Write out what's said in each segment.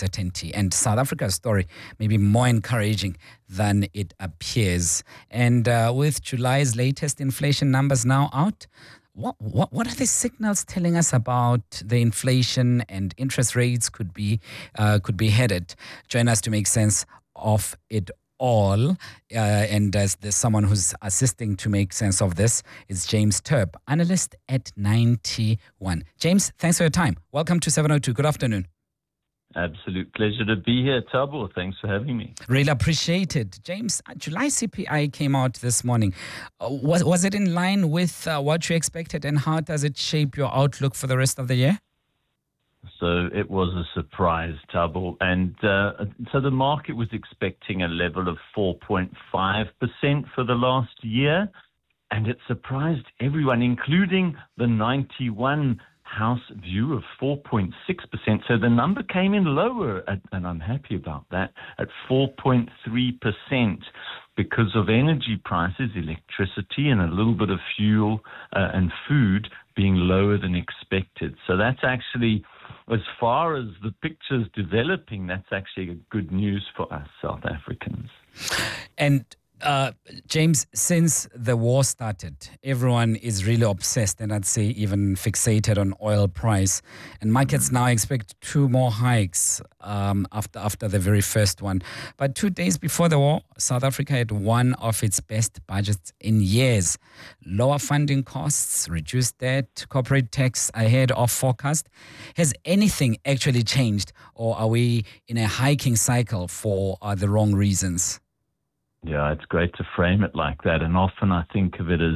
uncertainty. And South Africa's story may be more encouraging than it appears. And with July's latest inflation numbers now out, what are the signals telling us about the inflation and interest rates could be headed? Join us to make sense of it all. And as there's someone who's assisting to make sense of this is James Terp, analyst at 91. James, thanks for your time. Welcome to 702. Good afternoon. Absolute pleasure to be here, Thabo. Thanks for having me. Really appreciate it. James, July CPI came out this morning. Was it in line with what you expected, and how does it shape your outlook for the rest of the year? So it was a surprise, Thabo. And so the market was expecting a level of 4.5% for the last year. And it surprised everyone, including the 91 House view of 4.6%. So the number came in lower, and I'm happy about that, at 4.3% because of energy prices, electricity, and a little bit of fuel and food being lower than expected. So that's actually, as far as the picture's developing, that's actually good news for us South Africans. And James, since the war started, everyone is really obsessed, and I'd say even fixated on oil price. And markets now expect 2 more hikes after the very first one. But 2 days before the war, South Africa had one of its best budgets in years. Lower funding costs, reduced debt, corporate tax ahead of forecast. Has anything actually changed, or are we in a hiking cycle for the wrong reasons? Yeah, it's great to frame it like that. And often I think of it as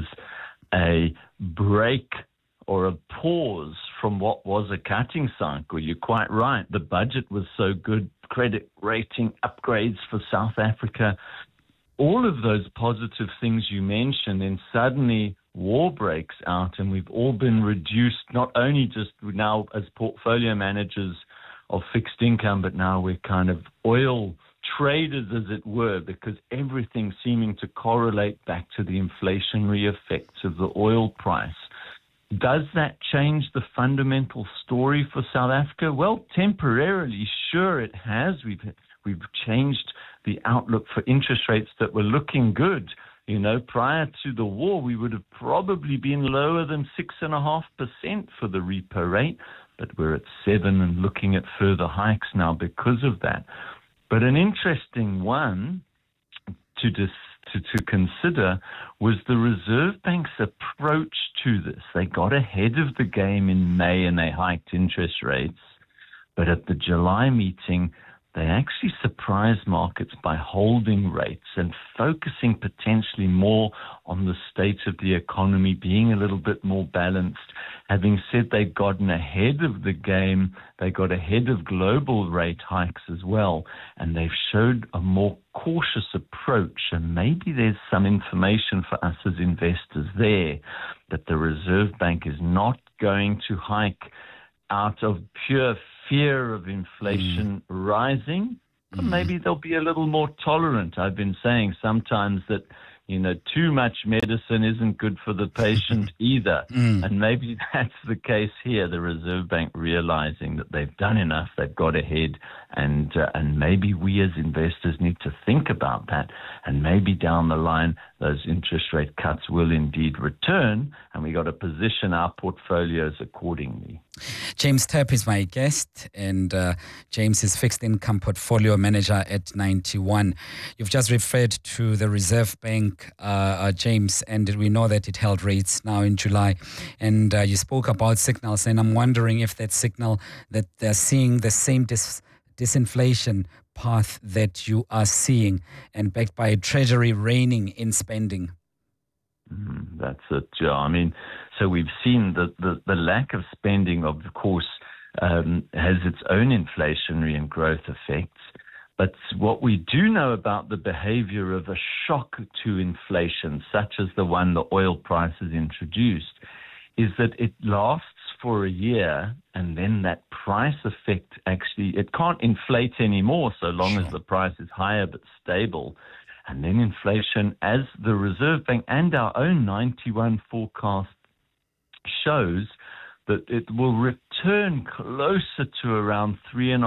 a break or a pause from what was a cutting cycle. You're quite right. The budget was so good, credit rating upgrades for South Africa, all of those positive things you mentioned, and suddenly war breaks out and we've all been reduced, not only just now as portfolio managers of fixed income, but now we're kind of oil traders, as it were, because everything seeming to correlate back to the inflationary effects of the oil price. Does that change the fundamental story for South Africa? Well, temporarily, sure it has. We've changed the outlook for interest rates that were looking good. You know, prior to the war, we would have probably been lower than 6.5% for the repo rate, but we're at 7% and looking at further hikes now because of that. But an interesting one to consider was the Reserve Bank's approach to this. They got ahead of the game in May and they hiked interest rates. But at the July meeting, they actually surprised markets by holding rates and focusing potentially more on the state of the economy, being a little bit more balanced. Having said they'd gotten ahead of the game, they got ahead of global rate hikes as well, and they've showed a more cautious approach. And maybe there's some information for us as investors there that the Reserve Bank is not going to hike out of pure fear of inflation rising, but maybe they'll be a little more tolerant. I've been saying sometimes that, you know, too much medicine isn't good for the patient either. And maybe that's the case here, the Reserve Bank realizing that they've done enough, they've got ahead, and maybe we as investors need to think about that. And maybe down the line, those interest rate cuts will indeed return, and we got to position our portfolios accordingly. James Terp is my guest, and James is fixed income portfolio manager at 91. You've just referred to the Reserve Bank, James, and we know that it held rates now in July. And you spoke about signals, and I'm wondering if that signal that they're seeing the same disinflation path that you are seeing, and backed by a treasury reining in spending. That's it, Joe. I mean, so we've seen the lack of spending, of course, has its own inflationary and growth effects. But what we do know about the behavior of a shock to inflation, such as the one the oil prices introduced, is that it lasts for a year, and then that price effect actually, it can't inflate anymore so long as the price is higher but stable. And then inflation, as the Reserve Bank and our own 91 forecast shows, that it will turn closer to around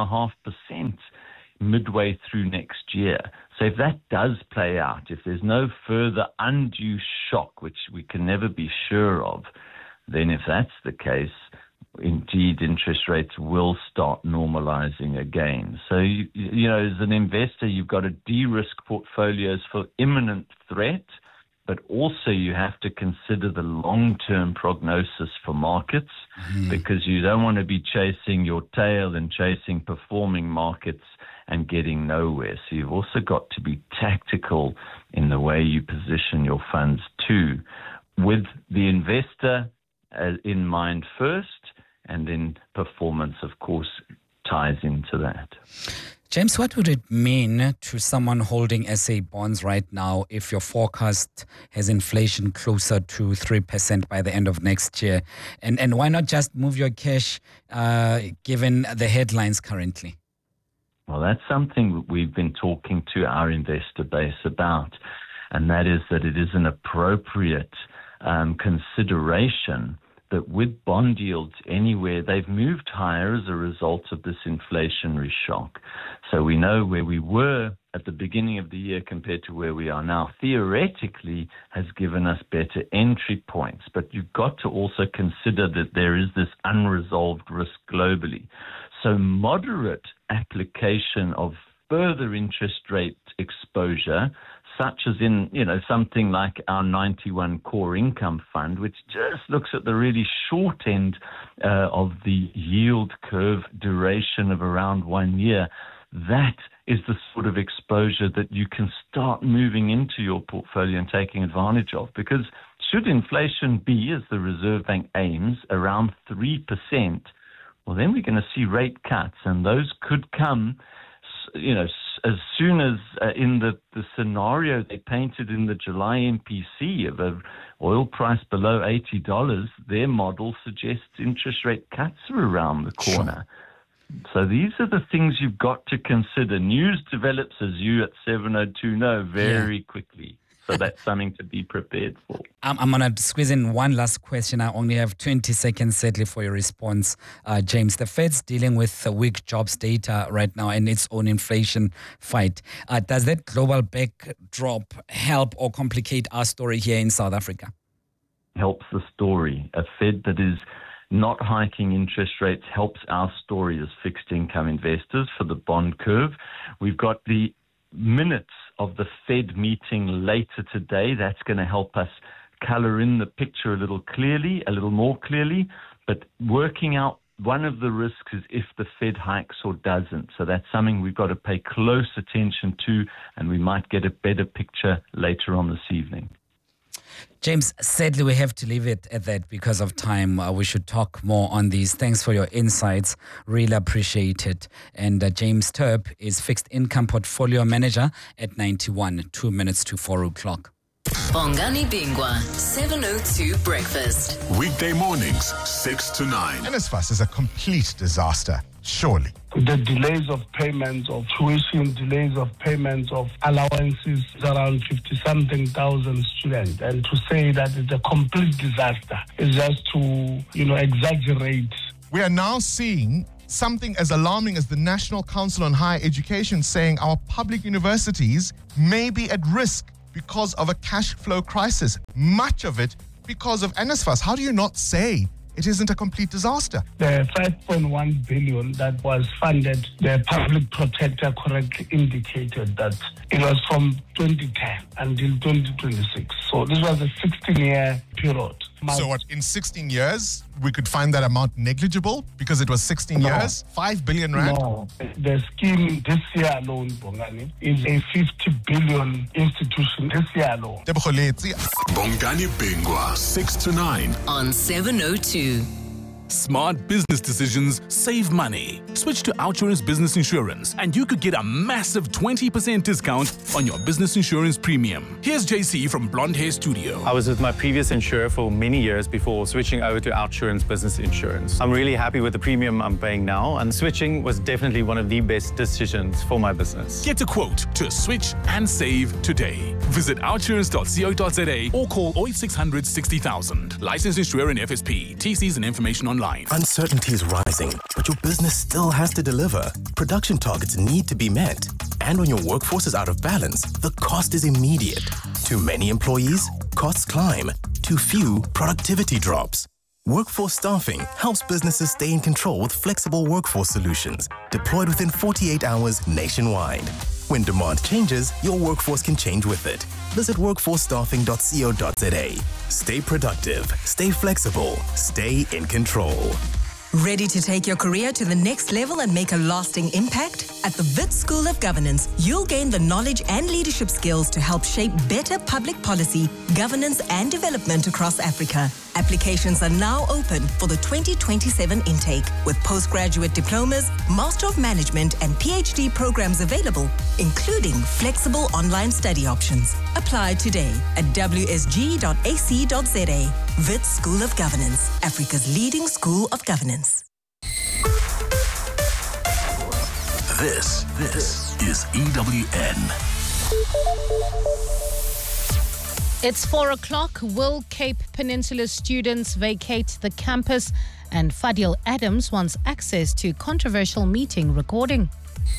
3.5% midway through next year. So if that does play out, if there's no further undue shock, which we can never be sure of, then if that's the case, indeed, interest rates will start normalizing again. So, you know, as an investor, you've got to de-risk portfolios for imminent threat, but also you have to consider the long-term prognosis for markets, because you don't want to be chasing your tail and chasing performing markets and getting nowhere. So you've also got to be tactical in the way you position your funds too, with the investor in mind first, and then performance, of course, ties into that. James, what would it mean to someone holding SA bonds right now if your forecast has inflation closer to 3% by the end of next year? And why not just move your cash given the headlines currently? Well, that's something we've been talking to our investor base about, and that is that it is an appropriate consideration that with bond yields anywhere, they've moved higher as a result of this inflationary shock. So we know where we were at the beginning of the year compared to where we are now, theoretically has given us better entry points. But you've got to also consider that there is this unresolved risk globally. So moderate application of further interest rate exposure, such as in, you know, something like our 91 core income fund, which just looks at the really short end of the yield curve duration of around 1 year. That is the sort of exposure that you can start moving into your portfolio and taking advantage of. Because should inflation be, as the Reserve Bank aims, around 3%, well, then we're going to see rate cuts, and those could come, you know, as soon as in the scenario they painted in the July MPC of an oil price below $80, their model suggests interest rate cuts are around the corner. So these are the things you've got to consider. News develops, as you at 702 know, very quickly. So that's something to be prepared for. I'm going to squeeze in one last question. I only have 20 seconds, sadly, for your response, James. The Fed's dealing with weak jobs data right now and its own inflation fight. Does that global backdrop help or complicate our story here in South Africa? Helps the story. A Fed that is not hiking interest rates helps our story as fixed income investors for the bond curve. We've got the minutes of the Fed meeting later today. That's going to help us color in the picture a little more clearly. But working out one of the risks is if the Fed hikes or doesn't. So that's something we've got to pay close attention to, and we might get a better picture later on this evening. James, sadly, we have to leave it at that because of time. We should talk more on these. Thanks for your insights. Really appreciate it. And James Turp is Fixed Income Portfolio Manager at 91, 2 minutes to 4 o'clock. Bongani Bingwa, 702 Breakfast. Weekday mornings, 6 to 9. NSFAS is a complete disaster, surely. The delays of payments of tuition, delays of payments of allowances is around 50-something thousand students. And to say that it's a complete disaster is just to, exaggerate. We are now seeing something as alarming as the National Council on Higher Education saying our public universities may be at risk because of a cash flow crisis, much of it because of NSFAS. How do you not say it isn't a complete disaster? The 5.1 billion that was funded, the public protector correctly indicated that it was from 2010 until 2026. So this was a 16-year period. So what, in 16 years, we could find that amount negligible because it was 16 years? 5 billion rand? No. The scheme this year alone, Bongani, is a 50 billion institution this year alone. Bongani Bingwa, 6 to 9. On 702. Smart business decisions save money. Switch to OUTsurance Business Insurance and you could get a massive 20% discount on your business insurance premium. Here's JC from Blonde Hair Studio. I was with my previous insurer for many years before switching over to OUTsurance Business Insurance. I'm really happy with the premium I'm paying now, and switching was definitely one of the best decisions for my business. Get a quote to switch and save today. Visit outsurance.co.za or call 0800 600 60,000. Licensed insurer in FSP. TCs and information on online. Uncertainty is rising, but your business still has to deliver. Production targets need to be met. And when your workforce is out of balance, the cost is immediate. Too many employees? Costs climb. Too few? Productivity drops. Workforce Staffing helps businesses stay in control with flexible workforce solutions deployed within 48 hours nationwide. When demand changes, your workforce can change with it. Visit workforcestaffing.co.za. Stay productive, stay flexible, stay in control. Ready to take your career to the next level and make a lasting impact? At the Wits School of Governance, you'll gain the knowledge and leadership skills to help shape better public policy, governance and development across Africa. Applications are now open for the 2027 intake, with postgraduate diplomas, Master of Management and PhD programs available, including flexible online study options. Apply today at wsg.ac.za. Wits School of Governance, Africa's leading school of governance. This is EWN. It's 4 o'clock. Will Cape Peninsula students vacate the campus? And Fadil Adams wants access to controversial meeting recording.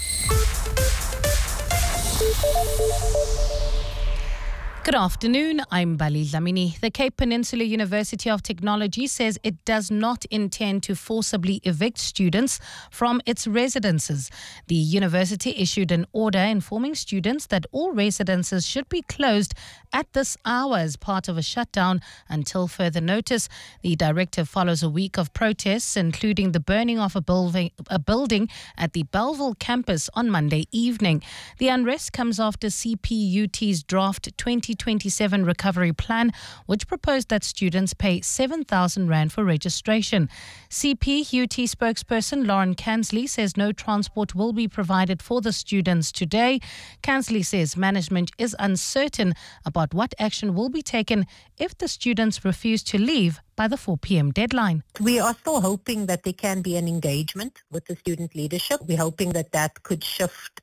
Good afternoon, I'm Bali Dlamini. The Cape Peninsula University of Technology says it does not intend to forcibly evict students from its residences. The university issued an order informing students that all residences should be closed at this hour as part of a shutdown until further notice. The directive follows a week of protests, including the burning of a building at the Bellville campus on Monday evening. The unrest comes after CPUT's draft 2027 recovery plan, which proposed that students pay 7,000 Rand for registration. CPUT spokesperson Lauren Kansley says no transport will be provided for the students today. Kansley says management is uncertain about what action will be taken if the students refuse to leave by the 4 p.m. deadline. We are still hoping that there can be an engagement with the student leadership. We're hoping that that could shift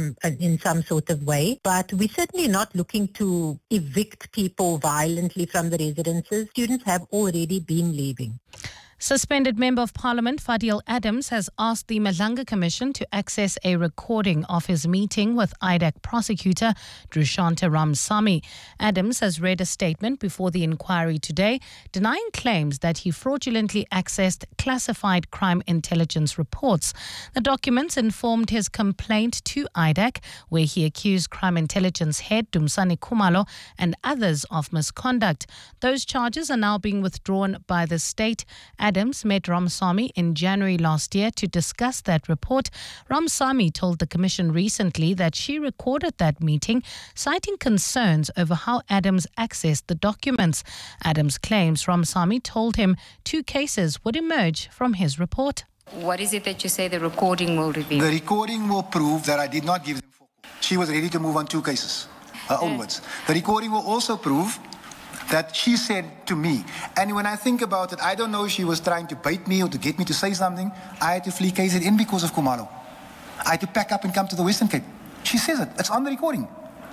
in some sort of way. But we're certainly not looking to evict people violently from the residences. Students have already been leaving. Suspended Member of Parliament Fadil Adams has asked the Madlanga Commission to access a recording of his meeting with IDAC prosecutor Drushanta Ramsamy. Adams has read a statement before the inquiry today, denying claims that he fraudulently accessed classified crime intelligence reports. The documents informed his complaint to IDAC, where he accused crime intelligence head Dumsani Khumalo and others of misconduct. Those charges are now being withdrawn by the state. Adams met Ramsamy in January last year to discuss that report. Ramsamy told the Commission recently that she recorded that meeting, citing concerns over how Adams accessed the documents. Adams claims Ramsamy told him 2 cases would emerge from his report. What is it that you say the recording will reveal? The recording will prove that I did not give them 4 calls. She was ready to move on 2 cases, her own words. The recording will also prove that she said to me, and when I think about it, I don't know if she was trying to bait me or to get me to say something. I had to flee KZN because of Khumalo. I had to pack up and come to the Western Cape. She says it. It's on the recording.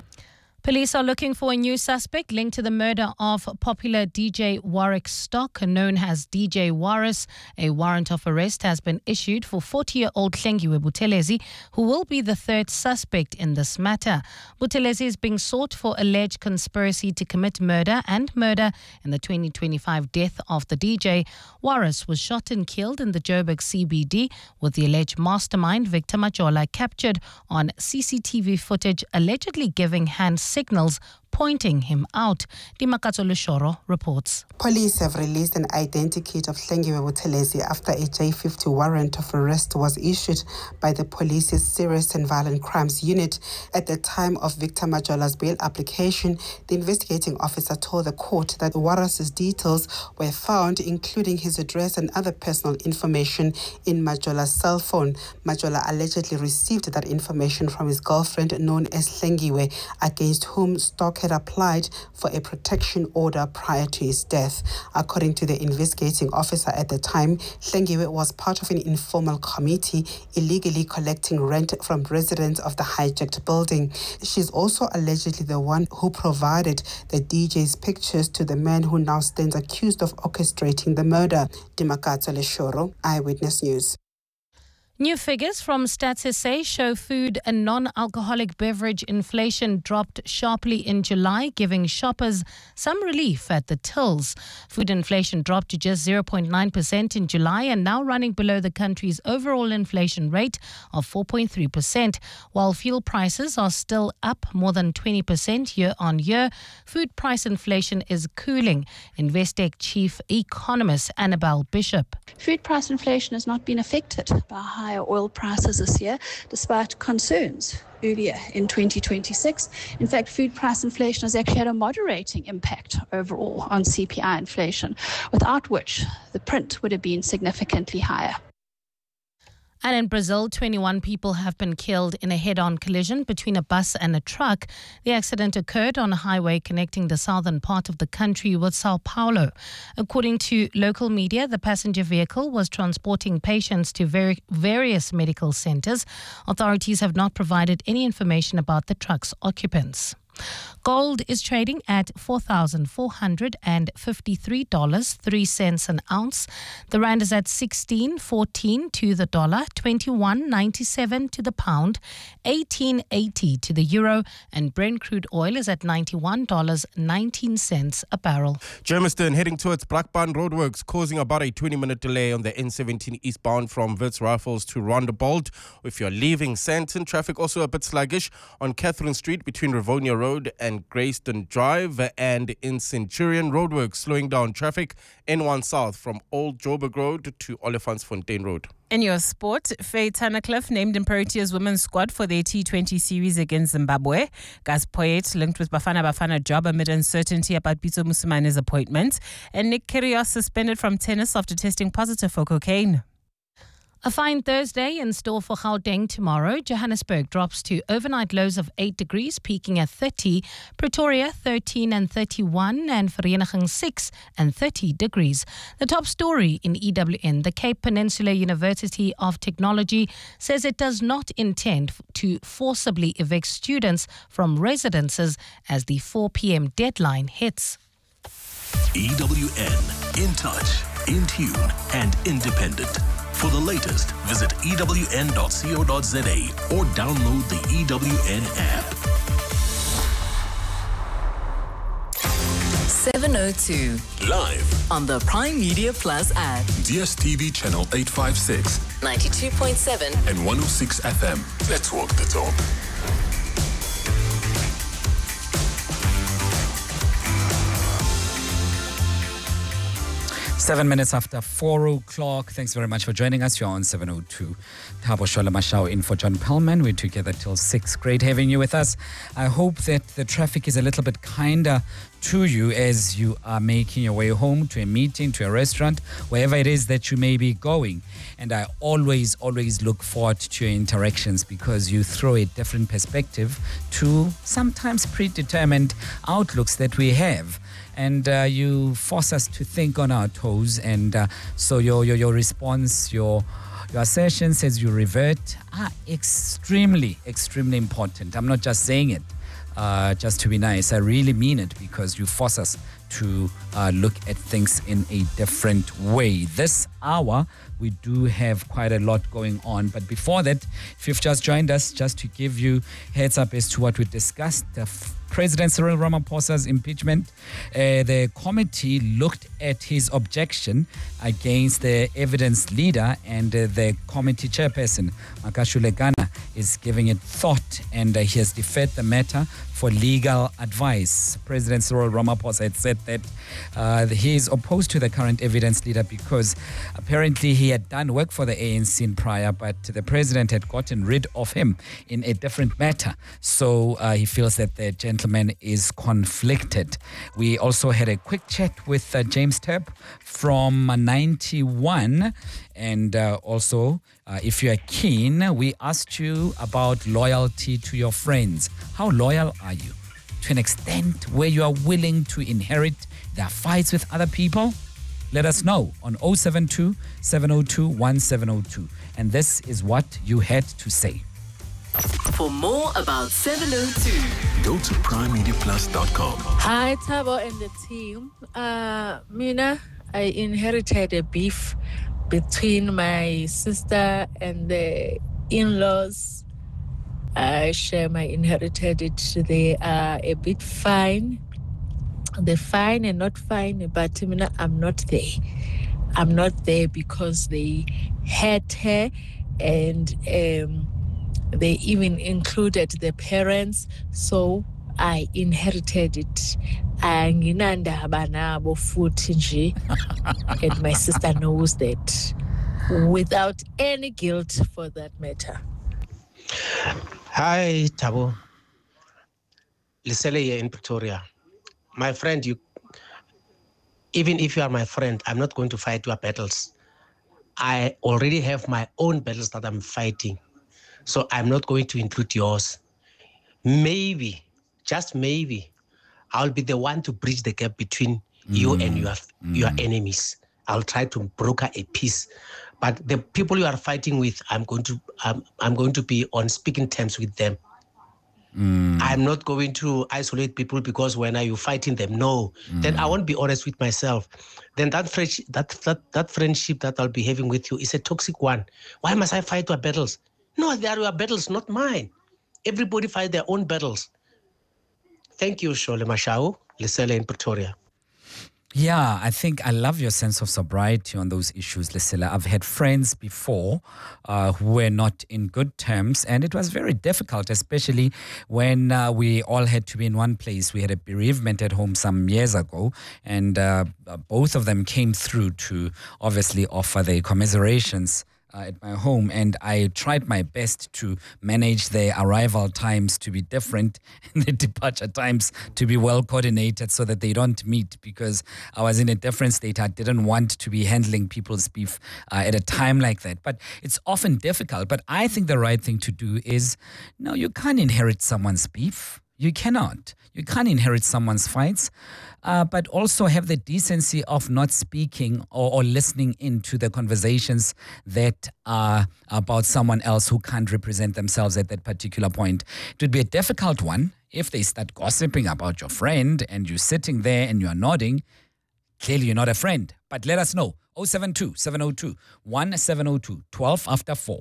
Police are looking for a new suspect linked to the murder of popular DJ Warwick Stock, known as DJ Warris. A warrant of arrest has been issued for 40-year-old Hlengiwe Buthelezi, who will be the 3rd suspect in this matter. Buthelezi is being sought for alleged conspiracy to commit murder and murder in the 2025 death of the DJ. Warris was shot and killed in the Joburg CBD, with the alleged mastermind Victor Majola captured on CCTV footage allegedly giving hand signals pointing him out. Dimakatso Lushoro reports. Police have released an identikit of Hlengiwe Buthelezi after a J50 warrant of arrest was issued by the police's Serious and Violent Crimes Unit. At the time of Victor Majola's bail application, the investigating officer told the court that Warris's details were found, including his address and other personal information, in Majola's cell phone. Majola allegedly received that information from his girlfriend, known as Hlengiwe, against whom Stock had applied for a protection order prior to his death. According to the investigating officer at the time, Hlengiwe was part of an informal committee illegally collecting rent from residents of the hijacked building. She's also allegedly the one who provided the DJ's pictures to the man who now stands accused of orchestrating the murder. Dimakatso Leshoro, Eyewitness News. New figures from Stats SA show food and non-alcoholic beverage inflation dropped sharply in July, giving shoppers some relief at the tills. Food inflation dropped to just 0.9% in July and now running below the country's overall inflation rate of 4.3%. While fuel prices are still up more than 20% year on year, food price inflation is cooling. Investec Chief Economist Annabelle Bishop. Food price inflation has not been affected by higher oil prices this year, despite concerns earlier in 2026. In fact, food price inflation has actually had a moderating impact overall on CPI inflation, without which the print would have been significantly higher. And in Brazil, 21 people have been killed in a head-on collision between a bus and a truck. The accident occurred on a highway connecting the southern part of the country with Sao Paulo. According to local media, the passenger vehicle was transporting patients to various medical centers. Authorities have not provided any information about the truck's occupants. Gold is trading at $4,453.03 an ounce. The rand is at 16.14 to the dollar, 21.97 to the pound, 18.80 to the euro, and Brent crude oil is at $91.19 a barrel. Germiston heading towards Brakpan roadworks, causing about a 20-minute delay on the N17 eastbound from Wits Rifles to Rondebold. If you're leaving Sandton, traffic also a bit sluggish on Catherine Street between Rivonia Road and Greyston Drive, and in Centurion roadworks slowing down traffic N1 South from Old Joburg Road to Olifantsfontein Road. In your sport, Faye Tunnicliffe named in Proteas women's squad for their T20 series against Zimbabwe. Gus Poyet linked with Bafana job amid uncertainty about Pitso Musumane's appointment. And Nick Kyrgios suspended from tennis after testing positive for cocaine. A fine Thursday in store for Gauteng tomorrow. Johannesburg drops to overnight lows of 8 degrees, peaking at 30. Pretoria 13 and 31, and Vereeniging 6 and 30 degrees. The top story in EWN, the Cape Peninsula University of Technology, says it does not intend to forcibly evict students from residences as the 4 p.m. deadline hits. EWN, in touch, in tune, and independent. For the latest, visit ewn.co.za or download the EWN app. 702. Live on the Prime Media Plus app. DSTV channel 856. 92.7 and 106 FM. Let's walk the talk. Seven minutes after 4 o'clock. Thanks very much for joining us. You're on 702. Thabo Shola Mashao in for John Pellman. We're together till 6. Great having you with us. I hope that the traffic is a little bit kinder to you as you are making your way home, to a meeting, to a restaurant, wherever it is that you may be going. And I always look forward to your interactions because you throw a different perspective to sometimes predetermined outlooks that we have. And you force us to think on our toes. And so your response, your assertions as you revert are extremely important. I'm not just saying it just to be nice. I really mean it because you force us to look at things in a different way. This hour, we do have quite a lot going on. But before that, if you've just joined us, just to give you heads up as to what we discussed, President Cyril Ramaphosa's impeachment, the committee looked at his objection against the evidence leader, and the committee chairperson, Makashule Gana, is giving it thought, and he has deferred the matter for legal advice. President Cyril Ramaphosa had said that he is opposed to the current evidence leader because apparently he had done work for the ANC in prior, but the president had gotten rid of him in a different matter. So he feels that the gentleman is conflicted. We also had a quick chat with James Terp from 91. And also, if you are keen, we asked you about loyalty to your friends. How loyal are you? to an extent where you are willing to inherit their fights with other people? Let us know on 072 702 1702. And this is what you had to say. For more about 702, go to primemediaplus.com. Hi, Tabo and the team. Mina, I inherited a beef between my sister and the in-laws. I share my inherited it. They are a bit fine. They're fine and not fine, but Mina, I'm not there. I'm not there because they had her and they even included the parents, so I inherited it. And my sister knows that without any guilt for that matter. Hi, Tabo. Lisele here in Pretoria. My friend, even if you are my friend, I'm not going to fight your battles. I already have my own battles that I'm fighting. So I'm not going to include yours. Maybe, just maybe, I'll be the one to bridge the gap between you and your enemies. I'll try to broker a peace. But the people you are fighting with, I'm going to be on speaking terms with them. I'm not going to isolate people because when are you fighting them? No. Then I won't be honest with myself. Then that friendship that I'll be having with you is a toxic one. Why must I fight your battles? No, they are your battles, not mine. Everybody fight their own battles. Thank you, Shole Mashau, Lisele in Pretoria. Yeah, I think I love your sense of sobriety on those issues, Lisela. I've had friends before who were not in good terms, and it was very difficult, especially when we all had to be in one place. We had a bereavement at home some years ago, and both of them came through to obviously offer their commiserations at my home, and I tried my best to manage their arrival times to be different and the departure times to be well coordinated so that they don't meet, because I was in a different state. I didn't want to be handling people's beef at a time like that. But it's often difficult. But I think the right thing to do is, no, you can't inherit someone's beef. You cannot. You can't inherit someone's fights, but also have the decency of not speaking or listening into the conversations that are about someone else who can't represent themselves at that particular point. It would be a difficult one if they start gossiping about your friend and you're sitting there and you're nodding. Clearly, you're not a friend. But let us know. 072 702 1702, 12 after 4.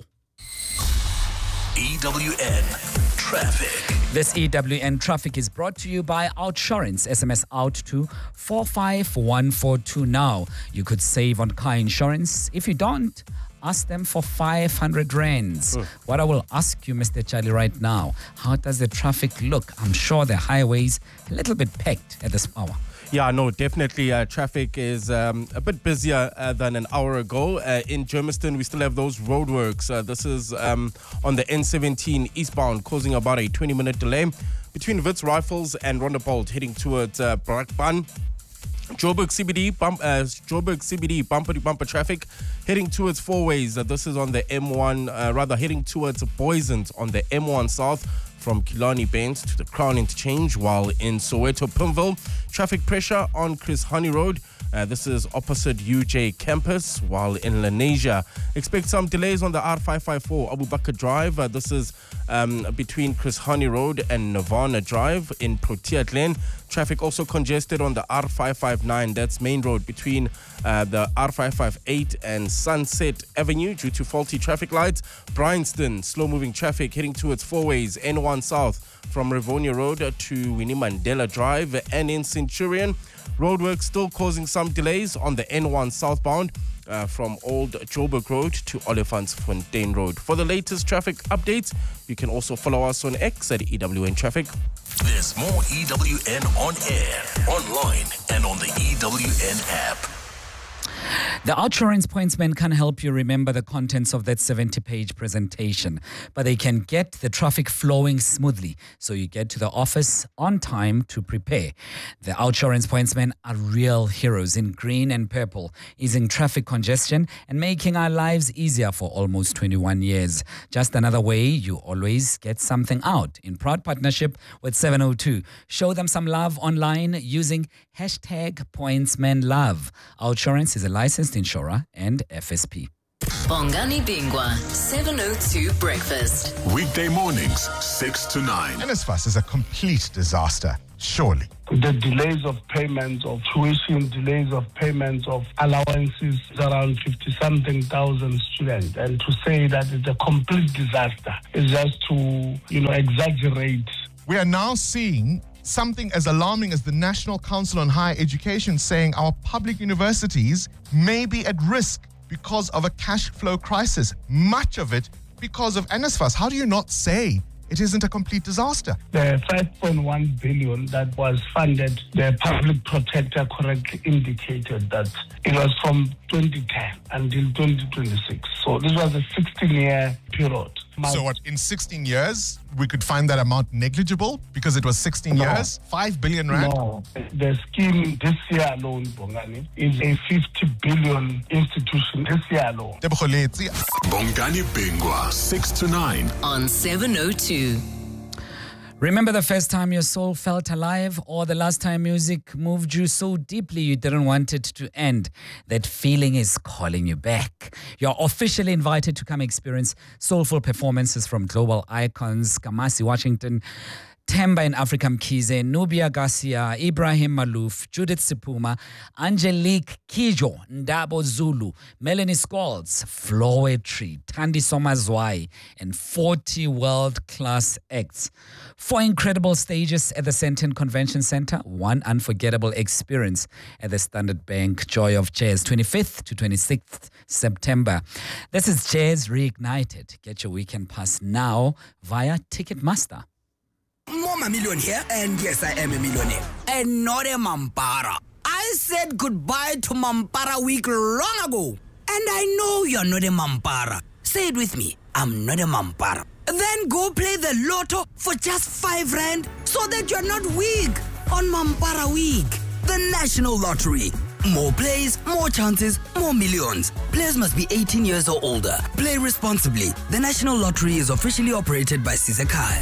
EWN Traffic. This EWN Traffic is brought to you by Outsurance. SMS out to 45142 now. You could save on car insurance. If you don't, ask them for 500 rands. What I will ask you, Mr. Charlie, right now, how does the traffic look? I'm sure the highways a little bit packed at this hour. Yeah, no, definitely. Traffic is a bit busier than an hour ago. In Germiston, we still have those roadworks. This is on the N17 eastbound, causing about a 20-minute delay between Wits Rifles and Rondebolt, heading towards Brakpan. Joburg CBD bumper-to-bumper traffic heading towards Four Ways. This is on the M1, heading towards Boysens on the M1 South from Killarney Bent to the Crown Interchange, while in Soweto Pimville, traffic pressure on Chris Honey Road. This is opposite UJ Campus, while in Lenasia, expect some delays on the R554 Abu Bakr Drive. This is between Chris Honey Road and Nirvana Drive in Protea Glen. Traffic also congested on the R559, that's main road between the R558 and Sunset Avenue due to faulty traffic lights. Bryanston, slow-moving traffic heading towards Four Ways, N1 South from Rivonia Road to Winnie Mandela Drive. And in Centurion, roadwork still causing some delays on the N1 southbound from Old Joburg Road to Olifantsfontein Road. For the latest traffic updates, you can also follow us on X at EWN Traffic. There's more EWN on air, online, and on the EWN app. The Outsurance Pointsman can help you remember the contents of that 70-page presentation, but they can get the traffic flowing smoothly so you get to the office on time to prepare. The Outsurance Pointsmen are real heroes in green and purple, easing traffic congestion and making our lives easier for almost 21 years. Just another way you always get something out. In proud partnership with 702, show them some love online using #PointsmenLove. Outsurance is a licensed insurer and FSP. Bongani Bingwa, 702 Breakfast. Weekday mornings, 6 to 9. NSFAS is a complete disaster, surely. The delays of payments of tuition, delays of payments of allowances around 50-something thousand students. And to say that it's a complete disaster is just to, exaggerate. We are now seeing something as alarming as the National Council on Higher Education saying our public universities may be at risk because of a cash flow crisis, much of it because of NSFAS. How do you not say it isn't a complete disaster? The 5.1 billion that was funded, the public protector correctly indicated that it was from 2010 until 2026. So this was a 16-year period. So what, in 16 years, we could find that amount negligible because it was 16 years? 5 billion rand? No. The scheme this year alone, Bongani, is a 50 billion institution this year alone. Bongani Bingwa, 6 to 9. On 702. Remember the first time your soul felt alive, or the last time music moved you so deeply you didn't want it to end? That feeling is calling you back. You're officially invited to come experience soulful performances from global icons Kamasi Washington, Themba in Africa Mkhize, Nubia Garcia, Ibrahim Malouf, Judith Sipuma, Angelique Kijo, Ndabo Zulu, Melanie Scholz, Flowetry, Thandi Somazwai, and 40 world-class acts. 4 incredible stages at the Sandton Convention Center, 1 unforgettable experience at the Standard Bank Joy of Jazz, 25th to 26th September. This is Jazz Reignited. Get your weekend pass now via Ticketmaster. I'm a millionaire, and yes, I am a millionaire, and not a Mampara. I said goodbye to Mampara week long ago, and I know you're not a Mampara. Say it with me, I'm not a Mampara. Then go play the lotto for just 5 rand so that you're not weak on Mampara week. The National Lottery. More plays, more chances, more millions. Players must be 18 years or older. Play responsibly. The National Lottery is officially operated by Sisekhaya.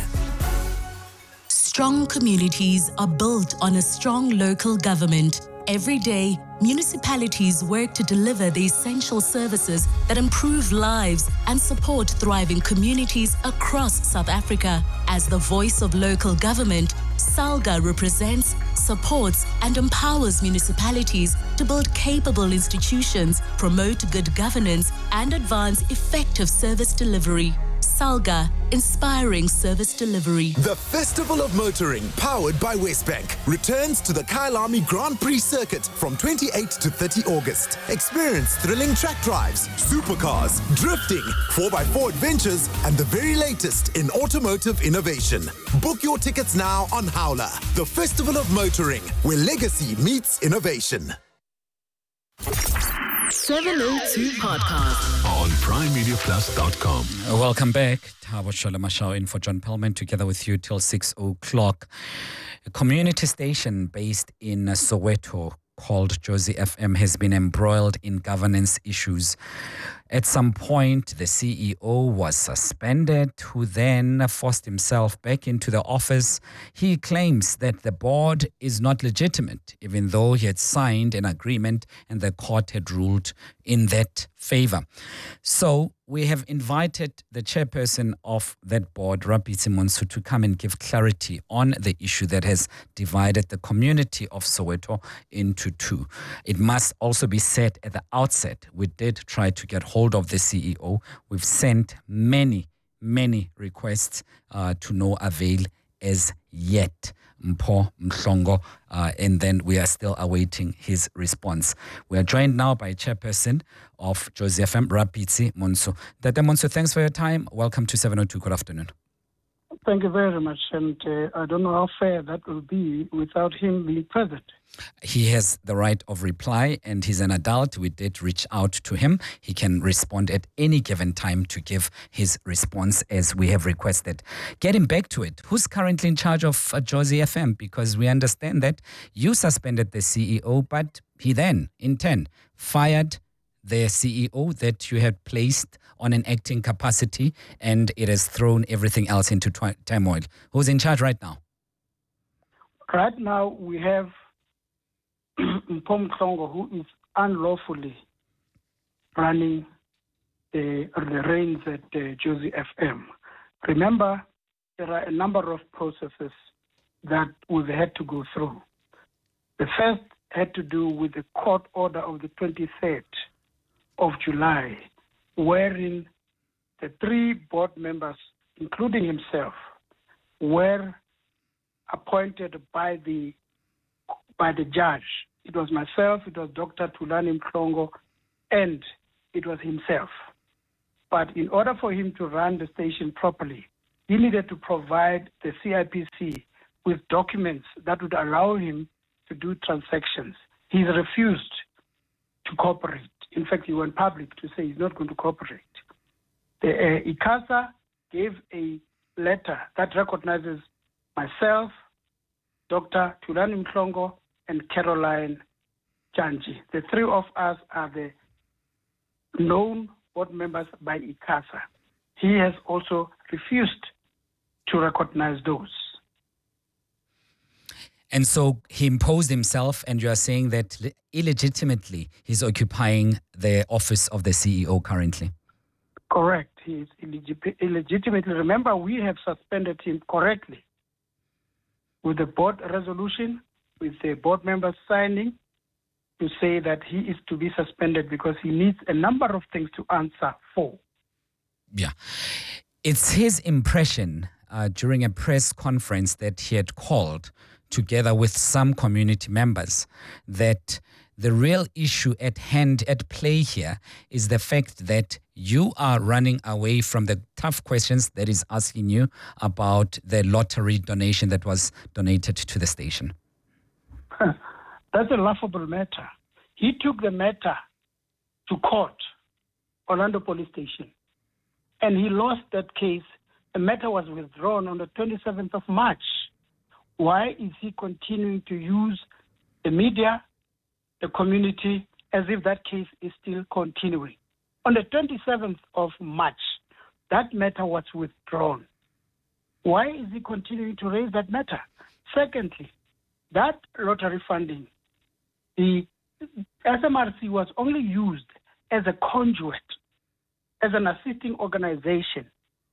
Strong communities are built on a strong local government. Every day, municipalities work to deliver the essential services that improve lives and support thriving communities across South Africa. As the voice of local government, SALGA represents, supports, and empowers municipalities to build capable institutions, promote good governance, and advance effective service delivery. SALGA, inspiring service delivery. The Festival of Motoring, powered by Westbank, returns to the Kyalami Grand Prix circuit from 28 to 30 August. Experience thrilling track drives, supercars, drifting, 4x4 adventures, and the very latest in automotive innovation. Book your tickets now on Howler. The Festival of Motoring, where legacy meets innovation. 702 Podcast. On PrimeMediaPlus.com. Welcome back. Thabo Sholemashao in for John Pellman, together with you till 6 o'clock. A community station based in Soweto called Jozi FM has been embroiled in governance issues. At some point, the CEO was suspended, who then forced himself back into the office. He claims that the board is not legitimate, even though he had signed an agreement and the court had ruled in that favor. So we have invited the chairperson of that board, Rapitsi Monsu, to come and give clarity on the issue that has divided the community of Soweto into two. It must also be said at the outset, we did try to get hold of the CEO. We've sent many requests to no avail as yet. Mpho Mhlongo, and then we are still awaiting his response. We are joined now by chairperson of Jozi FM, Rapitsi Monsu. Tate Monsu, thanks for your time. Welcome to 702. Good afternoon. Thank you very much. And I don't know how fair that will be without him being present. He has the right of reply, and he's an adult. We did reach out to him. He can respond at any given time to give his response as we have requested. Getting back to it, who's currently in charge of Jozi FM? Because we understand that you suspended the CEO, but he then, in turn, fired the CEO that you had placed on an acting capacity, and it has thrown everything else into turmoil. Who's in charge right now? Right now, we have Mpho Mhlongo, who is unlawfully running the reins at Jozi FM. Remember, there are a number of processes that we've had to go through. The first had to do with the court order of the 23rd of July, wherein the 3 board members, including himself, were appointed by the judge. It was myself, it was Dr. Thulani Mhlongo, and it was himself. But in order for him to run the station properly, he needed to provide the CIPC with documents that would allow him to do transactions. He's refused to cooperate. In fact, he went public to say he's not going to cooperate. The ICASA gave a letter that recognizes myself, Dr. Thulani Mhlongo, and Caroline Janji. The 3 of us are the known board members by ICASA. He has also refused to recognize those. And so he imposed himself, and you are saying that illegitimately he's occupying the office of the CEO currently. Correct. He is illegitimately. Remember, we have suspended him correctly with the board resolution, with the board members signing to say that he is to be suspended because he needs a number of things to answer for. Yeah. It's his impression during a press conference that he had called together with some community members that the real issue at hand, at play here, is the fact that you are running away from the tough questions that is asking you about the lottery donation that was donated to the station. That's a laughable matter. He took the matter to court, Orlando Police Station, and he lost that case. The matter was withdrawn on the 27th of March. Why is he continuing to use the media, the community, as if that case is still continuing? On the 27th of March, that matter was withdrawn. Why is he continuing to raise that matter? Secondly, that lottery funding, the SMRC was only used as a conduit, as an assisting organization.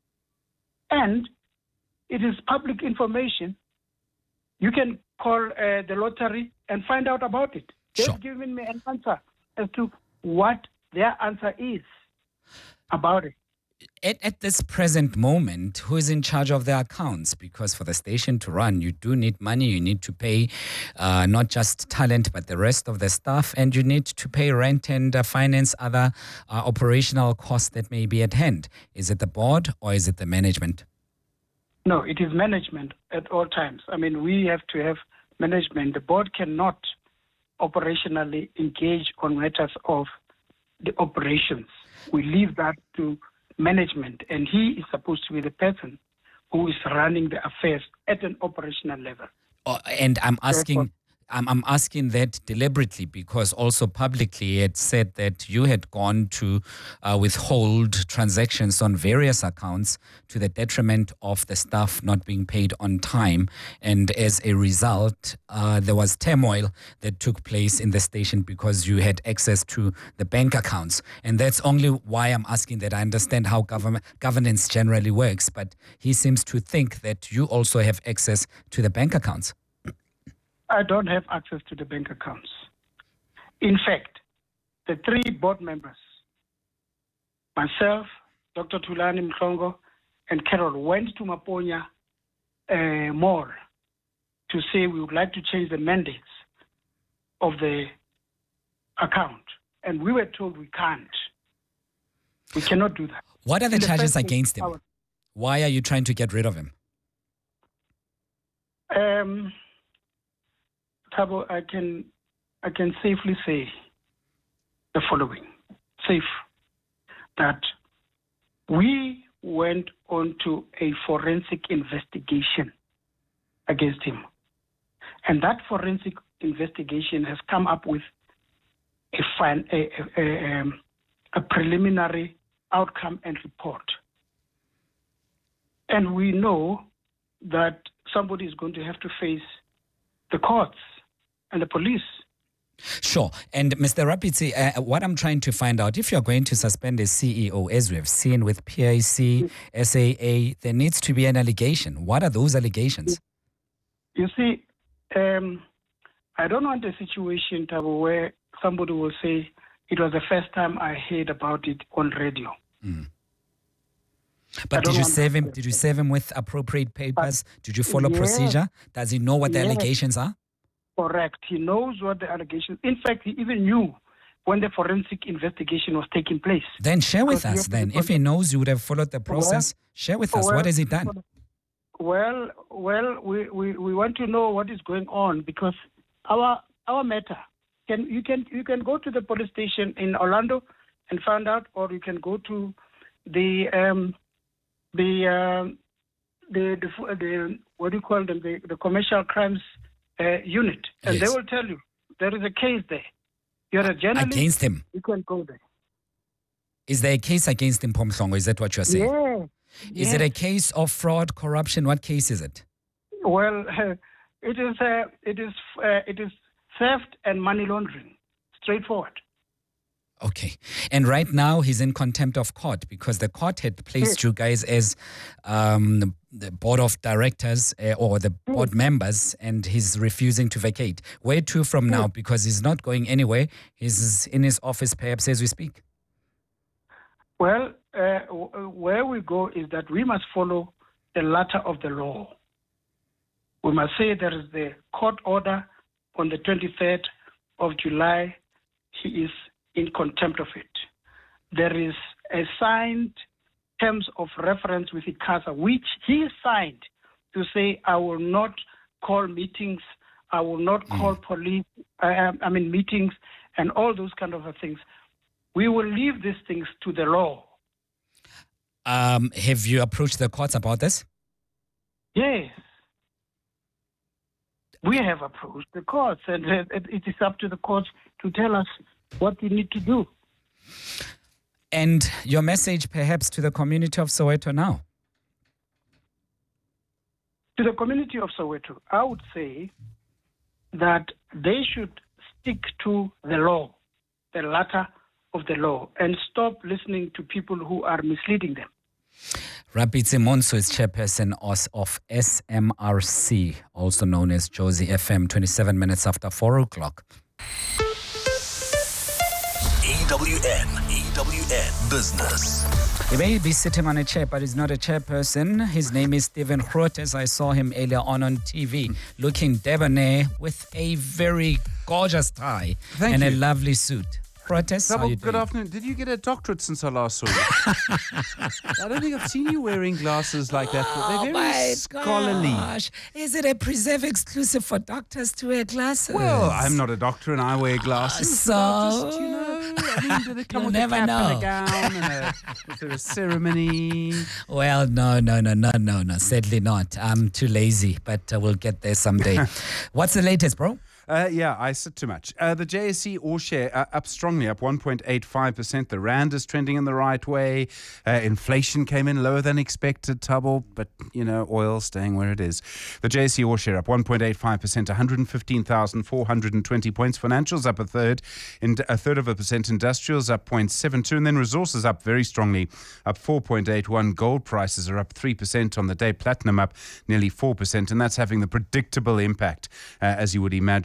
And it is public information. You can call the lottery and find out about it. They've given me an answer as to what their answer is about it. At this present moment, who is in charge of the accounts? Because for the station to run, you do need money. You need to pay not just talent, but the rest of the staff. And you need to pay rent and finance other operational costs that may be at hand. Is it the board or is it the management? No, it is management at all times. I mean, we have to have management. The board cannot operationally engage on matters of the operations. We leave that to management, and he is supposed to be the person who is running the affairs at an operational level. And I'm asking that deliberately because also publicly it said that you had gone to withhold transactions on various accounts to the detriment of the staff not being paid on time. And as a result, there was turmoil that took place in the station because you had access to the bank accounts. And that's only why I'm asking that. I understand how governance generally works, but he seems to think that you also have access to the bank accounts. I don't have access to the bank accounts. In fact, the 3 board members, myself, Dr. Thulani Mhlongo, and Carol went to Maponya Mall to say we would like to change the mandates of the account. And we were told we can't. We cannot do that. What are the charges against him? Why are you trying to get rid of him? Thabo, I can safely say the following. Safe. That we went on to a forensic investigation against him. And that forensic investigation has come up with a preliminary outcome and report. And we know that somebody is going to have to face the courts and the police. Sure. And Mr. Rapitsi, what I'm trying to find out, if you're going to suspend a CEO, as we have seen with PIC, SAA, there needs to be an allegation. What are those allegations? You see, I don't want a situation, Thabo, where somebody will say, it was the first time I heard about it on radio. But did you save him? Did you save him with appropriate papers? Did you follow procedure? Does he know what the allegations are? Correct. He knows what the allegations. In fact, he even knew when the forensic investigation was taking place. Then share with us. Then, if he knows you would have followed the process, share with us. What has he done? Well, we want to know what is going on, because our matter. You can go to the police station in Orlando and find out, or you can go to the what do you call them, the commercial crimes unit, and they will tell you there is a case there. You're a journalist against him. You can go there. Is there a case against him, Pomhlongo? Is that what you're saying? Yeah. Is it a case of fraud, corruption? What case is it? Well, it is theft and money laundering. Straightforward. Okay. And right now he's in contempt of court because the court had placed you guys as the board of directors or the board members, and he's refusing to vacate. Where to from now? Because he's not going anywhere. He's in his office perhaps as we speak. Well, where we go is that we must follow the letter of the law. We must say there is the court order on the 23rd of July. He is in contempt of it. There is a signed terms of reference with ICASA, which he signed to say, I will not call meetings, I will not call police, meetings and all those kind of things. We will leave these things to the law. Have you approached the courts about this? Yes. We have approached the courts, and it is up to the courts to tell us what we need to do. And your message perhaps to the community of Soweto now? To the community of Soweto, I would say that they should stick to the law, the letter of the law, and stop listening to people who are misleading them. Rapitsi Monso is chairperson of SMRC, also known as Jozi FM, 27 minutes after 4 o'clock. EWN Business. He may be sitting on a chair, but he's not a chairperson. His name is Stephen Grootes. I saw him earlier on TV, looking debonair with a very gorgeous tie and a lovely suit. Grootes, how are you good doing? afternoon. Did you get a doctorate since I last saw you? I don't think I've seen you wearing glasses like that. They're very scholarly. Gosh. Is it a Preserve exclusive for doctors to wear glasses? Well, I'm not a doctor and I wear glasses. So, do they come you'll with never a cap know. and a gown and is there a ceremony? Well, no. Sadly not. I'm too lazy, but we'll get there someday. What's the latest, bro? I sit too much. The JSE All Share up strongly, up 1.85%. The Rand is trending in the right way. Inflation came in lower than expected, Thabo, but, oil staying where it is. The JSE All Share up 1.85%, 115,420 points. Financials up a third of a percent. Industrials up 0.72%. And then resources up very strongly, up 4.81%. Gold prices are up 3% on the day. Platinum up nearly 4%. And that's having the predictable impact, as you would imagine,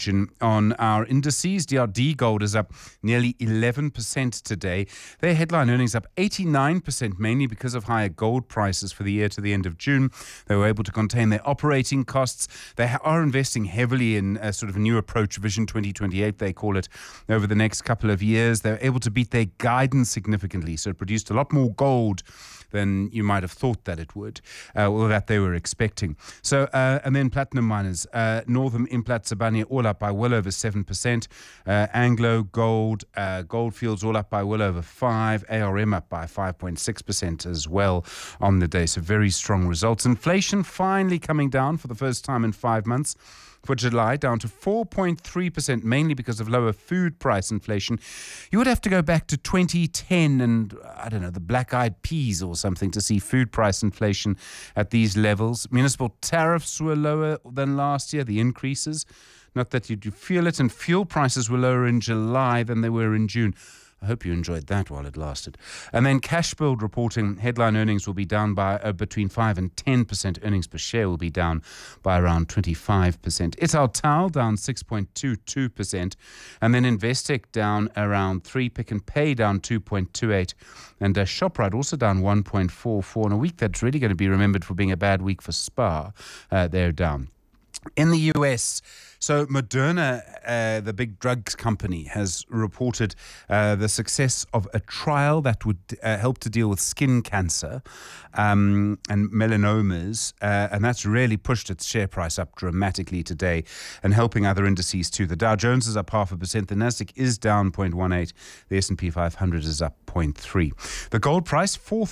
information on our indices. DRD Gold is up nearly 11% today. Their headline earnings up 89%, mainly because of higher gold prices for the year to the end of June. They were able to contain their operating costs. They are investing heavily in a sort of a new approach, Vision 2028, they call it, over the next couple of years. They're able to beat their guidance significantly, so it produced a lot more gold than you might have thought that it would, or that they were expecting. So, and then platinum miners, Northam, Implat, Sibanye, all up by well over 7%. Anglo, Gold, Goldfields all up by well over 5%. ARM up by 5.6% as well on the day. So very strong results. Inflation finally coming down for the first time in 5 months. For July, down to 4.3%, mainly because of lower food price inflation. You would have to go back to 2010 and, I don't know, the Black Eyed Peas or something to see food price inflation at these levels. Municipal tariffs were lower than last year, the increases. Not that you do feel it. And fuel prices were lower in July than they were in June. I hope you enjoyed that while it lasted. And then Cashbuild reporting headline earnings will be down by between 5 and 10%. Earnings per share will be down by around 25%. Italtile down 6.22%. And then Investec down around 3%. Pick n Pay down 2.28%. And Shoprite also down 1.44%. In a week that's really going to be remembered for being a bad week for Spar. They're down. In the US, so Moderna, the big drugs company, has reported the success of a trial that would help to deal with skin cancer and melanomas, and that's really pushed its share price up dramatically today and helping other indices too. The Dow Jones is up 0.5%, the Nasdaq is down 0.18%, the S&P 500 is up 0.3%. The gold price,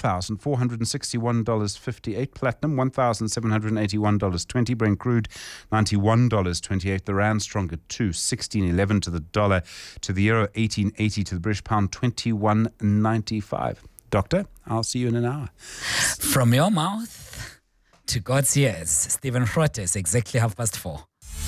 $4,461.58, platinum $1,781.20, Brent crude $91.28. The rand stronger too, 16.11 to the dollar, to the euro 18.80, to the British pound 21.95. Doctor, I'll see you in an hour. From your mouth to God's ears, Stephen Frotes, exactly 4:30.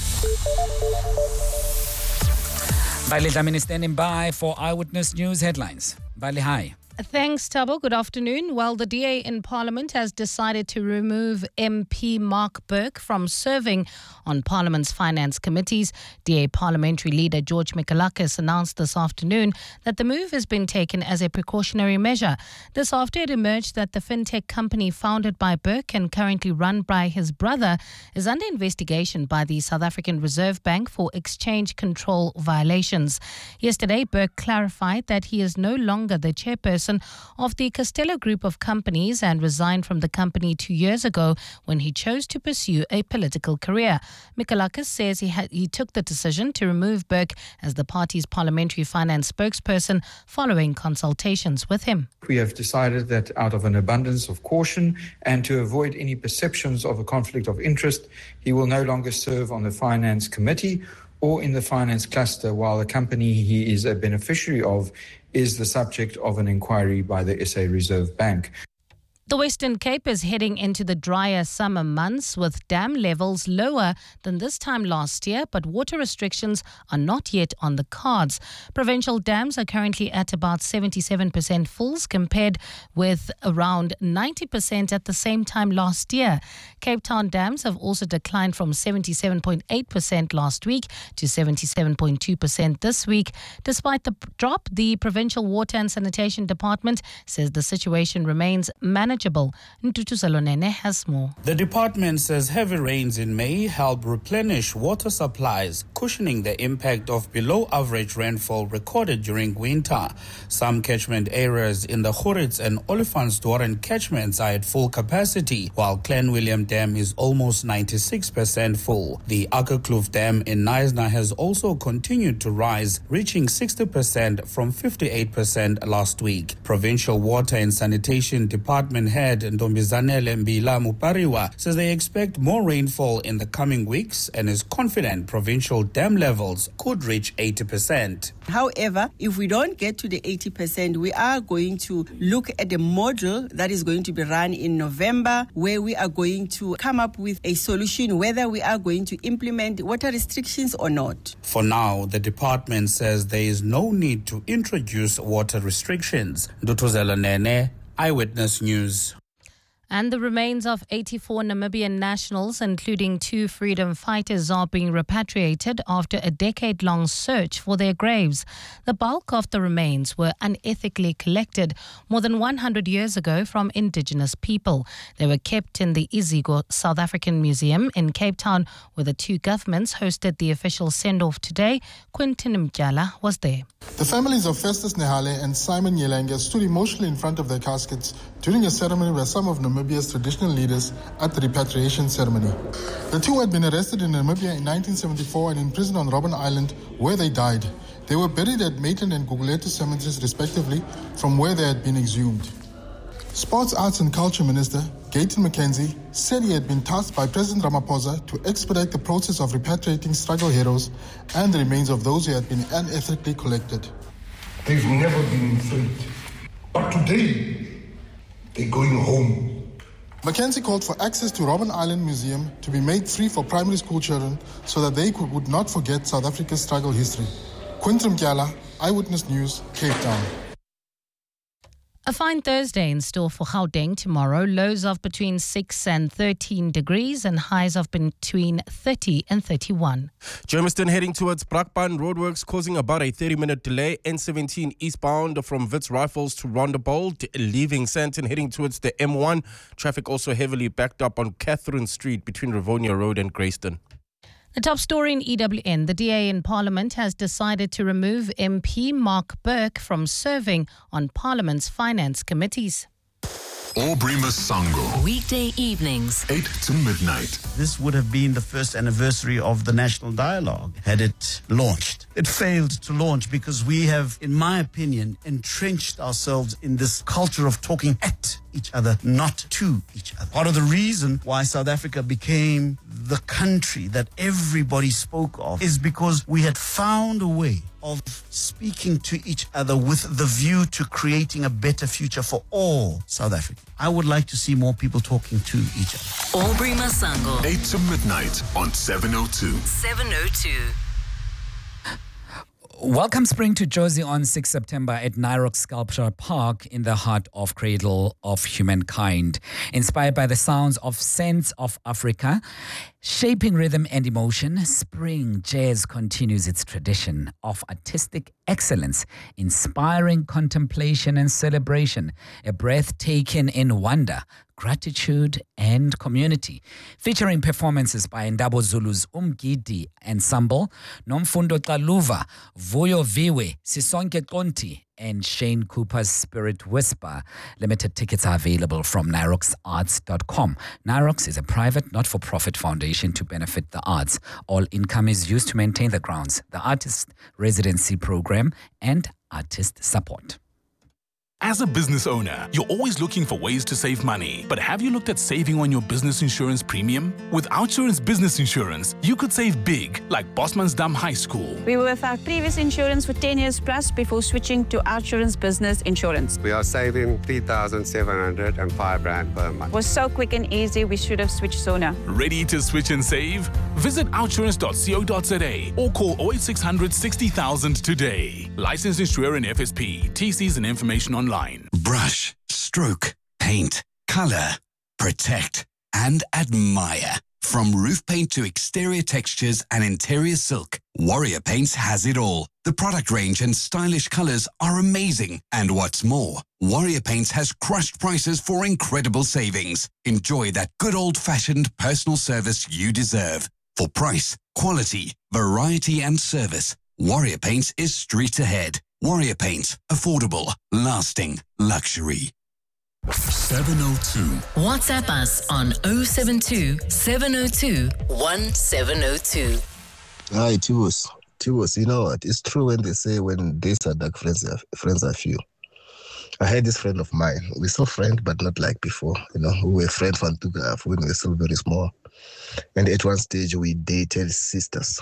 Bali Dlamini standing by for Eyewitness News headlines. Bali, hi. Thanks, Tabo. Good afternoon. Well, the DA in Parliament has decided to remove MP Mark Burke from serving on Parliament's finance committees. DA parliamentary leader George Mikalakis announced this afternoon that the move has been taken as a precautionary measure. This after it emerged that the fintech company founded by Burke and currently run by his brother is under investigation by the South African Reserve Bank for exchange control violations. Yesterday, Burke clarified that he is no longer the chairperson of the Costello Group of companies and resigned from the company 2 years ago when he chose to pursue a political career. Mikalakis says he took the decision to remove Burke as the party's parliamentary finance spokesperson following consultations with him. We have decided that out of an abundance of caution and to avoid any perceptions of a conflict of interest, he will no longer serve on the finance committee or in the finance cluster, while the company he is a beneficiary of is the subject of an inquiry by the SA Reserve Bank. The Western Cape is heading into the drier summer months with dam levels lower than this time last year, but water restrictions are not yet on the cards. Provincial dams are currently at about 77% fulls compared with around 90% at the same time last year. Cape Town dams have also declined from 77.8% last week to 77.2% this week. Despite the drop, the Provincial Water and Sanitation Department says the situation remains manageable. Ntutu Salonene has more. The department says heavy rains in May help replenish water supplies, cushioning the impact of below-average rainfall recorded during winter. Some catchment areas in the Goritz and Olifantsdoorn catchments are at full capacity, while Clan William Dam is almost 96% full. The Akkerkloof Dam in Knysna has also continued to rise, reaching 60% from 58% last week. Provincial Water and Sanitation Department head Ntombizanele Mbila Mupariwa says they expect more rainfall in the coming weeks and is confident provincial dam levels could reach 80%. However, if we don't get to the 80%, we are going to look at a model that is going to be run in November, where we are going to come up with a solution whether we are going to implement water restrictions or not. For now, the department says there is no need to introduce water restrictions. Ndutuzela Nene, Eyewitness News. And the remains of 84 Namibian nationals, including 2 freedom fighters, are being repatriated after a decade-long search for their graves. The bulk of the remains were unethically collected more than 100 years ago from indigenous people. They were kept in the Izigo South African Museum in Cape Town, where the two governments hosted the official send-off today. Quinton Mjala was there. The families of Festus Nehale and Simon Yelanga stood emotionally in front of their caskets during a ceremony where some of Namibia's traditional leaders at the repatriation ceremony. The two had been arrested in Namibia in 1974 and imprisoned on Robben Island, where they died. They were buried at Maitland and Guguletu cemeteries, respectively, from where they had been exhumed. Sports, Arts and Culture Minister Gayton McKenzie said he had been tasked by President Ramaphosa to expedite the process of repatriating struggle heroes and the remains of those who had been unethically collected. They've never been freed. But today, they're going home. McKenzie called for access to Robben Island Museum to be made free for primary school children so that they would not forget South Africa's struggle history. Quinton Mjala, Eyewitness News, Cape Town. A fine Thursday in store for Gauteng tomorrow. Lows of between 6 and 13 degrees and highs of between 30 and 31. Germiston heading towards Brakpan roadworks causing about a 30-minute delay. N17 eastbound from Wits Rifles to Rondebold, leaving Sandton heading towards the M1. Traffic also heavily backed up on Catherine Street between Rivonia Road and Grayston. The top story in EWN. The DA in Parliament has decided to remove MP Mark Burke from serving on Parliament's finance committees. Aubrey Masango. Weekday evenings, 8 to midnight. This would have been the first anniversary of the National Dialogue had it launched. It failed to launch because we have, in my opinion, entrenched ourselves in this culture of talking at each other, not to each other. Part of the reason why South Africa became the country that everybody spoke of is because we had found a way of speaking to each other with the view to creating a better future for all South Africans. I would like to see more people talking to each other. Aubrey Masango. 8 to midnight on 702. 702. Welcome spring to Jozi on 6 September at Nyrox Sculpture Park in the heart of Cradle of Humankind. Inspired by the sounds of Scents of Africa, shaping rhythm and emotion, spring jazz continues its tradition of artistic excellence, inspiring contemplation and celebration, a breath taken in wonder, gratitude and community. Featuring performances by Ndabo Zulu's Umgidi Ensemble, Nomfundo Kaluva, Vuyo Viwe, Sisonke Konti, and Shane Cooper's Spirit Whisper. Limited tickets are available from nyroxarts.com. Nyrox is a private, not-for-profit foundation to benefit the arts. All income is used to maintain the grounds, the artist residency program, and artist support. As a business owner, you're always looking for ways to save money. But have you looked at saving on your business insurance premium? With OUTsurance Business Insurance, you could save big, like Bosmansdam High School. We were with our previous insurance for 10 years plus before switching to OUTsurance Business Insurance. We are saving 3,705 Rand per month. It was so quick and easy, we should have switched sooner. Ready to switch and save? Visit outsurance.co.za or call 08600 60,000 today. Licensed insurer and FSP. TCs and information online. Brush, stroke, paint, color, protect, and admire. From roof paint to exterior textures and interior silk, Warrior Paints has it all. The product range and stylish colors are amazing. And what's more, Warrior Paints has crushed prices for incredible savings. Enjoy that good old-fashioned personal service you deserve. For price, quality, variety, and service, Warrior Paints is streets ahead. Warrior Paints, affordable, lasting luxury. 702. WhatsApp us on 072 702 1702. Hi, Tibos, you know what? It's true when they say when days are dark, friends are few. I had this friend of mine. We're still friends, but not like before. You know, we were friends when we were still very small. And at one stage, we dated sisters.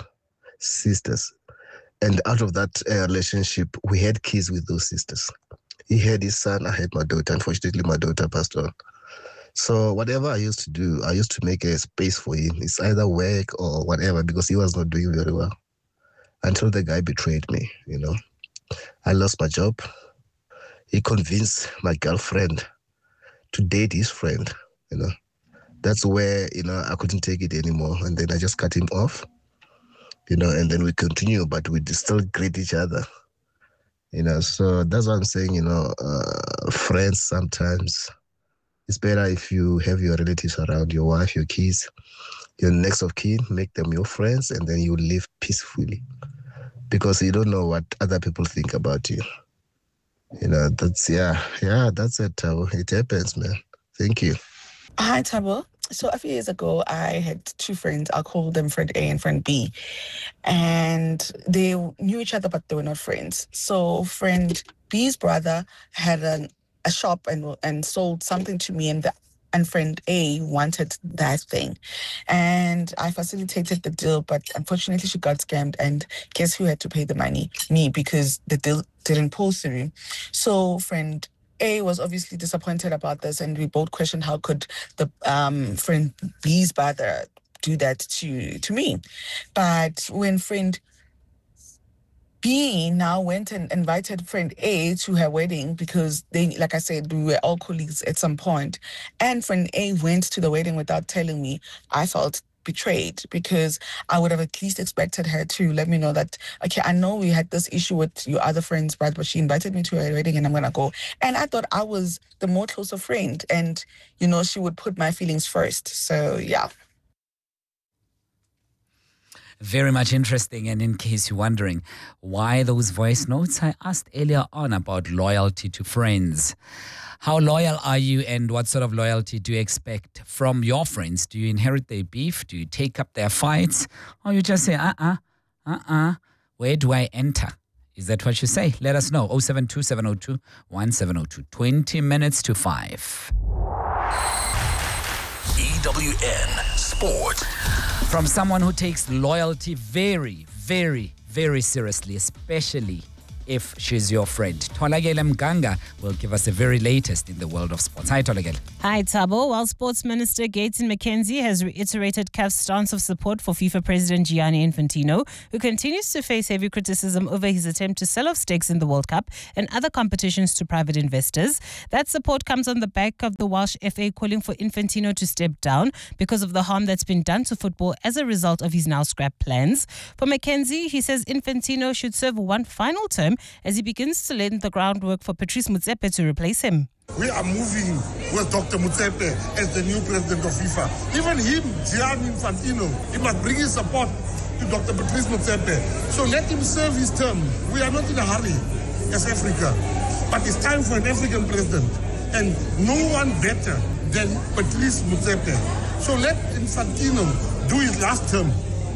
And out of that relationship, we had kids with those sisters. He had his son, I had my daughter. Unfortunately, my daughter passed on. So whatever I used to do, I used to make a space for him. It's either work or whatever, because he was not doing very well. Until the guy betrayed me, you know. I lost my job. He convinced my girlfriend to date his friend. you know. That's where, you know, I couldn't take it anymore. And then I just cut him off, you know, and then we continue, but we still greet each other, you know. So that's what I'm saying, you know, friends sometimes, it's better if you have your relatives around, your wife, your kids, your next of kin, make them your friends, and then you live peacefully. Because you don't know what other people think about you. You know, that's, that's it, Tabo. It happens, man. Thank you. Hi, Tabo. So a few years ago, I had two friends. I'll call them friend A and friend B. And they knew each other, but they were not friends. So friend B's brother had a shop and sold something to me, and friend A wanted that thing. And I facilitated the deal, but unfortunately she got scammed, and guess who had to pay the money? Me, because the deal didn't pull through. So friend A was obviously disappointed about this, and we both questioned how could the friend B's brother do that to me. But when friend B now went and invited friend A to her wedding, because they, like I said, we were all colleagues at some point, and friend A went to the wedding without telling me, I felt betrayed, because I would have at least expected her to let me know that, okay, I know we had this issue with your other friend's brother, but she invited me to her wedding and I'm gonna go. And I thought I was the more closer friend, and you know, she would put my feelings first. So yeah. Very much interesting. And in case you're wondering why those voice notes, I asked earlier on about loyalty to friends. How loyal are you, and what sort of loyalty do you expect from your friends? Do you inherit their beef? Do you take up their fights? Or you just say, where do I enter? Is that what you say? Let us know. 072 702 1702. 20 minutes to 5. EWN Sport. From someone who takes loyalty very, very, very seriously, especially if she's your friend, Tholakele Mganga will give us the very latest in the world of sports. Hi, Tholakele. Hi, Thabo. While Sports Minister Gayton McKenzie has reiterated CAF's stance of support for FIFA President Gianni Infantino, who continues to face heavy criticism over his attempt to sell off stakes in the World Cup and other competitions to private investors. That support comes on the back of the Welsh FA calling for Infantino to step down because of the harm that's been done to football as a result of his now scrapped plans. For McKenzie, he says Infantino should serve one final term as he begins to lay the groundwork for Patrice Motsepe to replace him. We are moving with Dr. Motsepe as the new president of FIFA. Even him, Gianni Infantino, he must bring his support to Dr. Patrice Motsepe. So let him serve his term. We are not in a hurry as Africa, but it's time for an African president, and no one better than Patrice Motsepe. So let Infantino do his last term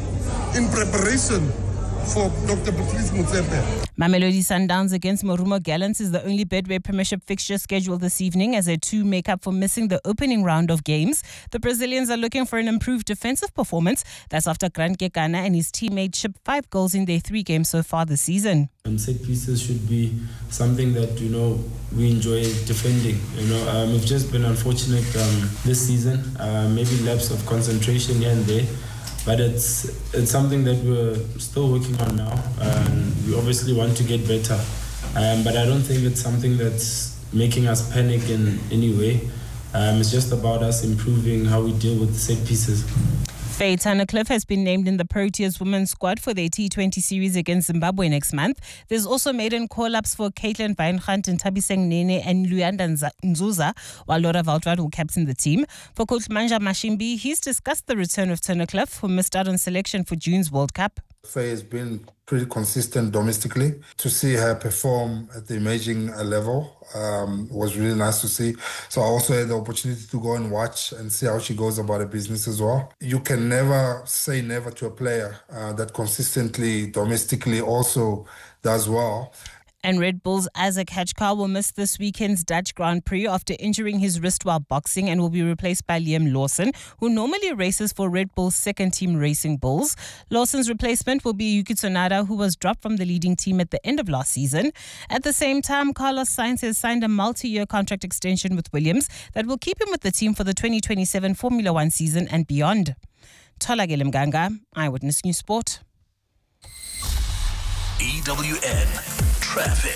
in preparation for Dr. Patrice Motsepe. Mamelodi Sundowns against Morumo Gallants is the only Betway Premiership fixture scheduled this evening as their two make up for missing the opening round of games. The Brazilians are looking for an improved defensive performance. That's after Grant Gekana and his teammate shipped 5 goals in their 3 games so far this season. Set pieces should be something that, we enjoy defending. We've just been unfortunate this season. Maybe lapse of concentration here and there. But it's something that we're still working on now, and we obviously want to get better. But I don't think it's something that's making us panic in any way. It's just about us improving how we deal with set pieces. Faye Tunnicliffe has been named in the Proteas women's squad for their T20 series against Zimbabwe next month. There's also maiden call-ups for Caitlin Weinhant and Tabiseng Nene and Luyanda Nzuza, while Laura Valtrad will captain the team. For Coach Manja Mashimbi, he's discussed the return of Tunnicliffe, who missed out on selection for June's World Cup. Faye has been pretty consistent domestically. To see her perform at the emerging level was really nice to see. So I also had the opportunity to go and watch and see how she goes about her business as well. You can never say never to a player that consistently domestically also does well. And Red Bull's Isaac Hatchcar will miss this weekend's Dutch Grand Prix after injuring his wrist while boxing and will be replaced by Liam Lawson, who normally races for Red Bull's second team Racing Bulls. Lawson's replacement will be Yuki Tsunoda, who was dropped from the leading team at the end of last season. At the same time, Carlos Sainz has signed a multi-year contract extension with Williams that will keep him with the team for the 2027 Formula One season and beyond. Tholakele Mganga, Eyewitness News Sport. EWN Traffic.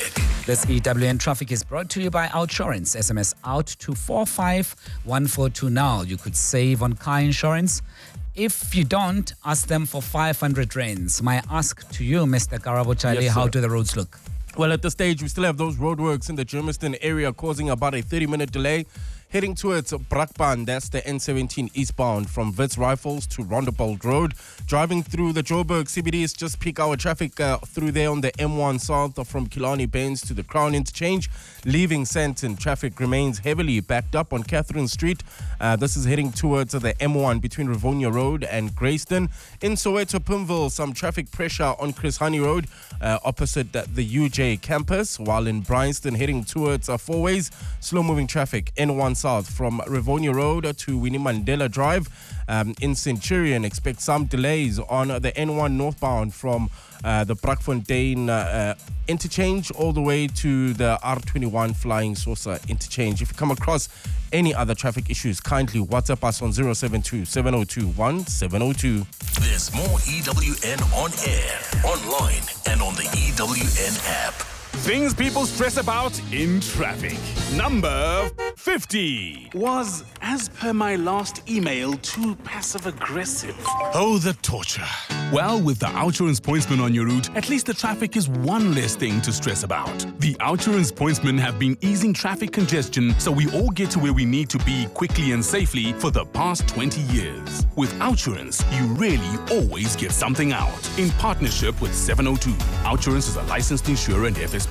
This EWN traffic is brought to you by Outsurance. SMS out to 45142 now. You could save on car insurance. If you don't, ask them for 500 rands. My ask to you, Mr. Karabochali, Yes, how sir. do the roads look? Well, at this stage, we still have those roadworks in the Germiston area causing about a 30-minute delay. Heading towards Brakpan, that's the N17 eastbound from Wits Rifles to Rondebold Road. Driving through the Joburg CBD is just peak hour traffic through there on the M1 south from Killarney Bains to the Crown Interchange. Leaving Sandton, traffic remains heavily backed up on Catherine Street. This is heading towards the M1 between Rivonia Road and Grayston. In Soweto, Pimville, some traffic pressure on Chris Honey Road opposite the UJ campus. While in Bryanston, heading towards Four Ways, slow-moving traffic N1 south from Rivonia Road to Winnie Mandela Drive. In Centurion, expect some delays on the N1 northbound from the Brakfontein interchange all the way to the R21 Flying Saucer interchange. If you come across any other traffic issues, kindly WhatsApp us on 072 702 1702. There's more EWN on air, online, and on the EWN app. Things people stress about in traffic. Number 50 was, as per my last email, too passive-aggressive. Oh, the torture. Well, with the Outsurance pointsman on your route, at least the traffic is one less thing to stress about. The Outsurance pointsmen have been easing traffic congestion so we all get to where we need to be quickly and safely for the past 20 years. With Outsurance, you really always get something out. In partnership with 702, Outsurance is a licensed insurer and FSP.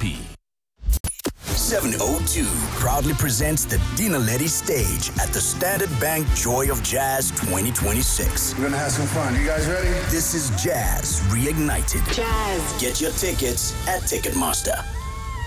702 proudly presents the Dina Letty stage at the Standard Bank Joy of Jazz 2026. We're gonna have some fun. You guys ready? This is Jazz Reignited. Jazz. Get your tickets at Ticketmaster.